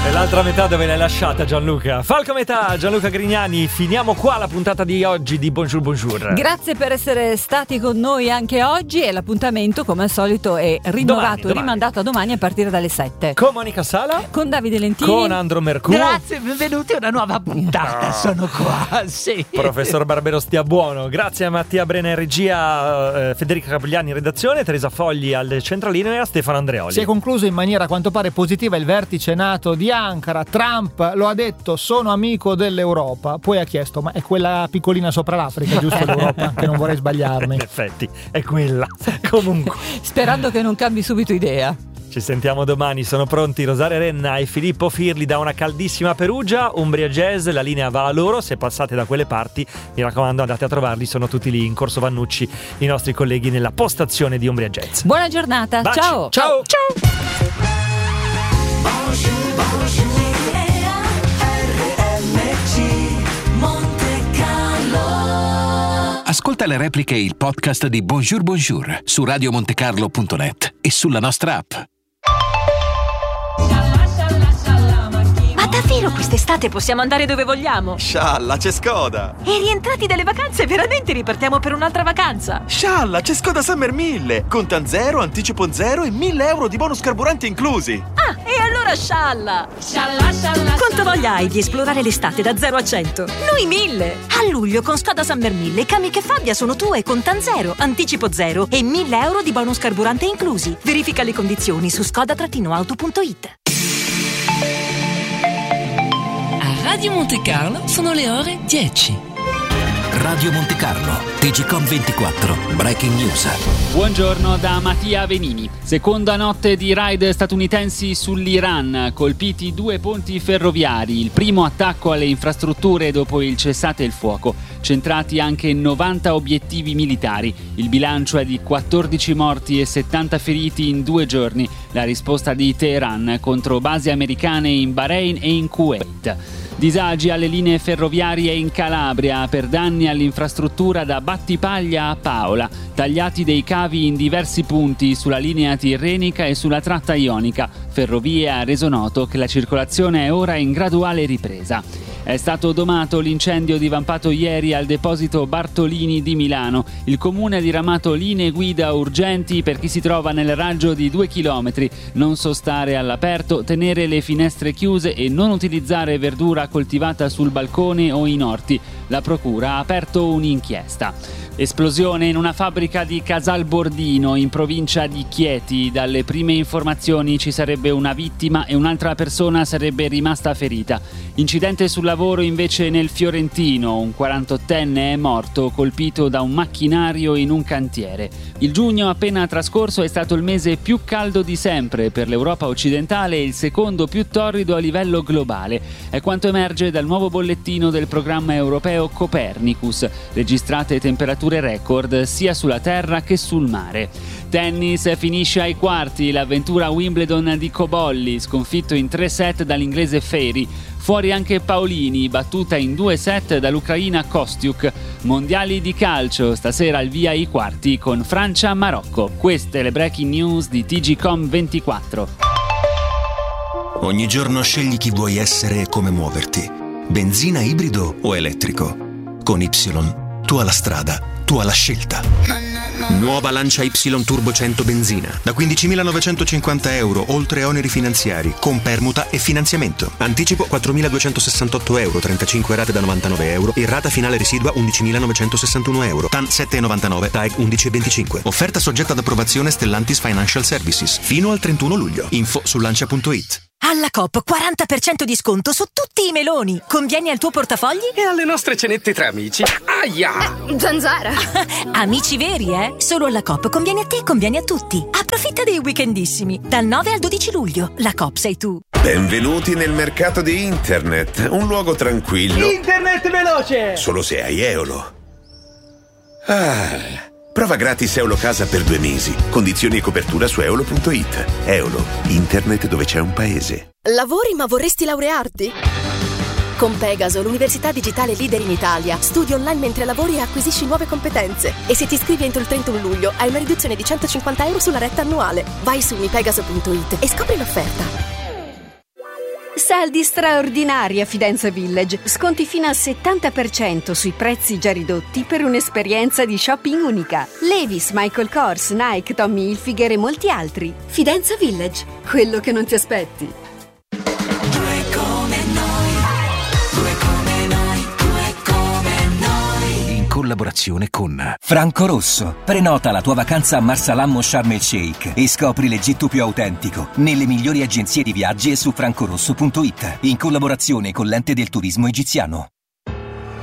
E l'altra metà dove l'hai lasciata, Gianluca? Falco metà, Gianluca Grignani. Finiamo qua la puntata di oggi di Bonjour Bonjour. Grazie per essere stati con noi anche oggi, e l'appuntamento come al solito è rinnovato, rimandato a domani a partire dalle 7. Con Monica Sala, con Davide Lentini, con Andro Mercurio. Grazie, benvenuti a una nuova puntata. Sono qua, sì. Professor Barbero stia buono. Grazie a Mattia Brena in regia, Federica Capogliani in redazione, Teresa Fogli al centralino e a Stefano Andreoli. Si è concluso in maniera a quanto pare positiva il vertice NATO di Ankara. Trump lo ha detto: sono amico dell'Europa. Poi ha chiesto: ma è quella piccolina sopra l'Africa, giusto, l'Europa? Che non vorrei sbagliarmi. In effetti è quella. Comunque, sperando che non cambi subito idea. Ci sentiamo domani. Sono pronti Rosaria Renna e Filippo Firli da una caldissima Perugia. Umbria Jazz, la linea va a loro. Se passate da quelle parti, mi raccomando, andate a trovarli. Sono tutti lì in Corso Vannucci, i nostri colleghi nella postazione di Umbria Jazz. Buona giornata. Baci. Ciao. Ciao. Ascolta le repliche e il podcast di Bonjour Bonjour su radiomontecarlo.net e sulla nostra app. Ma davvero quest'estate possiamo andare dove vogliamo? Scialla, c'è Skoda! E rientrati dalle vacanze veramente ripartiamo per un'altra vacanza? Scialla, c'è Skoda Summer 1000! Contan 0, anticipo 0 e 1.000 euro di bonus carburanti inclusi! Ah, e allora scialla! Quanta voglia hai di esplorare l'estate da 0 a 100? Noi 1000! A luglio con Skoda Summer 1000 Kamiq e Fabia sono tue con Contan 0, anticipo 0 e 1.000 euro di bonus carburante inclusi. Verifica le condizioni su skoda-auto.it. Radio Monte Carlo sono le ore 10. Radio Monte Carlo, TGCOM 24, Breaking News. Buongiorno da Mattia Venini. Seconda notte di raid statunitensi sull'Iran, colpiti 2 ponti ferroviari, il primo attacco alle infrastrutture dopo il cessate il fuoco, centrati anche 90 obiettivi militari. Il bilancio è di 14 morti e 70 feriti in 2 giorni, la risposta di Teheran contro basi americane in Bahrain e in Kuwait. Disagi alle linee ferroviarie in Calabria per danni all'infrastruttura da Battipaglia a Paola, tagliati dei cavi in diversi punti sulla linea tirrenica e sulla tratta ionica. Ferrovie ha reso noto che la circolazione è ora in graduale ripresa. È stato domato l'incendio divampato ieri al deposito Bartolini di Milano. Il comune ha diramato linee guida urgenti per chi si trova nel raggio di 2 chilometri. Non sostare all'aperto, tenere le finestre chiuse e non utilizzare verdura coltivata sul balcone o in orti. La procura ha aperto un'inchiesta. Esplosione in una fabbrica di Casalbordino, in provincia di Chieti. Dalle prime informazioni ci sarebbe una vittima e un'altra persona sarebbe rimasta ferita. Incidente sul lavoro invece nel Fiorentino. Un 48enne è morto colpito da un macchinario in un cantiere. Il giugno appena trascorso è stato il mese più caldo di sempre per l'Europa occidentale e il secondo più torrido a livello globale. È quanto emerge dal nuovo bollettino del programma europeo Copernicus. Registrate temperature record sia sulla terra che sul mare. Tennis, finisce ai quarti l'avventura Wimbledon di Cobolli, sconfitto in 3 set dall'inglese Fairy. Fuori anche Paolini, battuta in 2 set dall'ucraina Kostiuk. Mondiali di calcio, stasera al via i quarti con Francia-Marocco. Queste le breaking news di TGCOM 24. Ogni giorno scegli chi vuoi essere e come muoverti. Benzina, ibrido o elettrico. Con Y, tu hai la strada, tu hai la scelta. Nuova Lancia Y Turbo 100 benzina da 15.950 euro, oltre oneri finanziari, con permuta e finanziamento. Anticipo 4.268 euro, 35 rate da 99 euro e rata finale residua 11.961 euro. TAN 7,99, TAEG 11,25. Offerta soggetta ad approvazione Stellantis Financial Services fino al 31 luglio. Info su lancia.it. Alla Coop 40% di sconto su tutti i meloni. Convieni al tuo portafogli? E alle nostre cenette tra amici. Aia! Zanzara! Amici veri, eh? Solo alla Coop conviene a te e conviene a tutti. Approfitta dei weekendissimi. Dal 9 al 12 luglio. La Coop sei tu. Benvenuti nel mercato di internet. Un luogo tranquillo. Internet veloce! Solo se hai Eolo. Prova gratis Eolo Casa per 2 mesi. Condizioni e copertura su eolo.it. Eolo, internet dove c'è un paese. Lavori ma vorresti laurearti? Con Pegaso, l'università digitale leader in Italia, studi online mentre lavori e acquisisci nuove competenze. E se ti iscrivi entro il 31 luglio hai una riduzione di 150 euro sulla retta annuale. Vai su unipegaso.it e scopri l'offerta. Saldi straordinari a Fidenza Village. Sconti fino al 70% sui prezzi già ridotti per un'esperienza di shopping unica. Levi's, Michael Kors, Nike, Tommy Hilfiger e molti altri. Fidenza Village, quello che non ti aspetti. Collaborazione con Franco Rosso. Prenota la tua vacanza a Marsalam o Sharm el Sheikh e scopri l'Egitto più autentico nelle migliori agenzie di viaggi e su francorosso.it, in collaborazione con l'Ente del Turismo Egiziano.